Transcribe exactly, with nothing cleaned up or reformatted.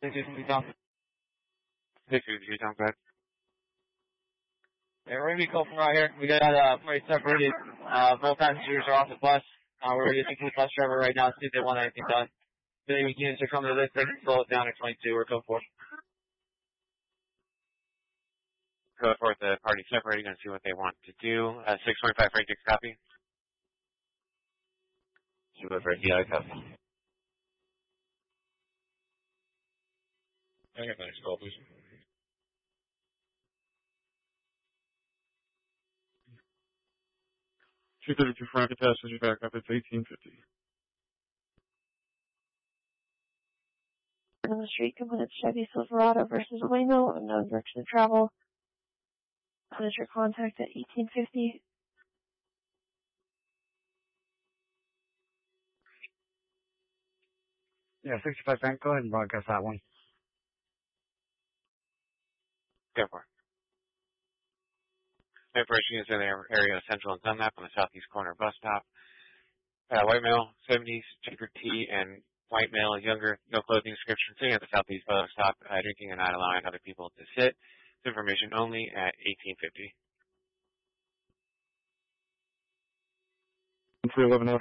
six two three Tom. six two three Tom, go ahead. Yeah, we're going to be called from right here. We got uh, pretty separated. Uh, both passengers are off the bus. Uh, we're ready to speak to the bus driver right now to see if they want anything done. If any units are coming to this, they can slow it down at twenty-two or code four. Code four, the party separating and see what they want to do. Uh, six twenty-five Frank Dix, copy. Super Frank, yeah, I copy. I got the next call, please. two thirty-two Frank, passenger back up. It's eighteen fifty. On the street, complaints Chevy Silverado versus Waymo, unknown direction of travel. Manager contact at eighteen fifty. Yeah, sixty-five Frank, go ahead and broadcast that one. Go for it. Information is in the area of Central and Dunlap on the southeast corner bus stop. Uh, white male, seventies, checker tee, and white male, younger, no clothing description, sitting at the southeast bus stop, uh, drinking and not allowing other people to sit. It's information only at eighteen fifty. three eleven